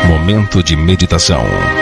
Momento de meditação.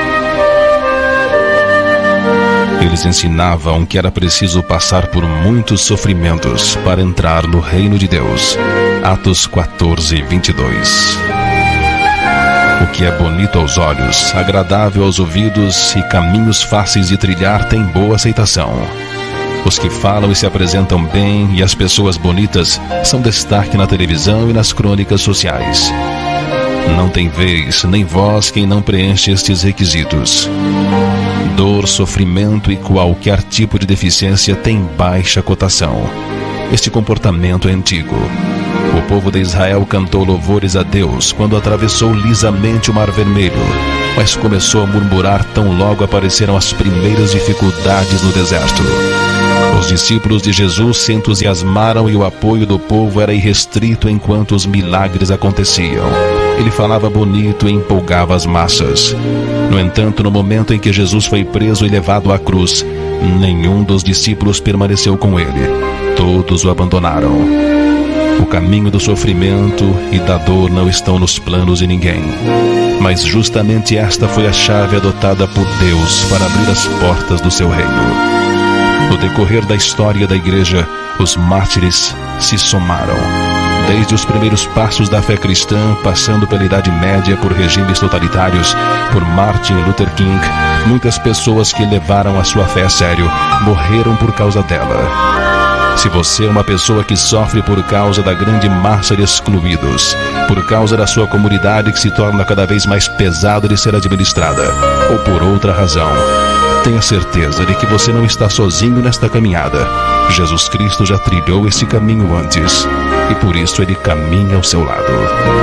Eles ensinavam que era preciso passar por muitos sofrimentos para entrar no reino de Deus. Atos 14:22. O que é bonito aos olhos, agradável aos ouvidos e caminhos fáceis de trilhar tem boa aceitação. Os que falam e se apresentam bem e as pessoas bonitas são destaque na televisão e nas crônicas sociais. Não tem vez nem voz quem não preenche estes requisitos. Dor, sofrimento e qualquer tipo de deficiência tem baixa cotação. Este comportamento é antigo. O povo de Israel cantou louvores a Deus quando atravessou lisamente o Mar Vermelho, mas começou a murmurar tão logo apareceram as primeiras dificuldades no deserto. Os discípulos de Jesus se entusiasmaram e o apoio do povo era irrestrito enquanto os milagres aconteciam. Ele falava bonito e empolgava as massas. No entanto, no momento em que Jesus foi preso e levado à cruz, nenhum dos discípulos permaneceu com ele. Todos o abandonaram. O caminho do sofrimento e da dor não estão nos planos de ninguém. Mas justamente esta foi a chave adotada por Deus para abrir as portas do seu reino. No decorrer da história da igreja, os mártires se somaram. Desde os primeiros passos da fé cristã, passando pela Idade Média, por regimes totalitários, por Martin Luther King, muitas pessoas que levaram a sua fé a sério morreram por causa dela. Se você é uma pessoa que sofre por causa da grande massa de excluídos, por causa da sua comunidade que se torna cada vez mais pesada de ser administrada, ou por outra razão, tenha certeza de que você não está sozinho nesta caminhada. Jesus Cristo já trilhou esse caminho antes, e por isso Ele caminha ao seu lado.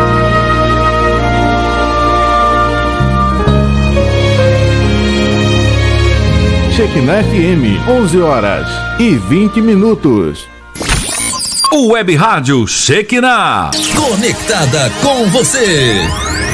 Shekinah FM, 11h20. O Web Rádio Shekinah, conectada com você.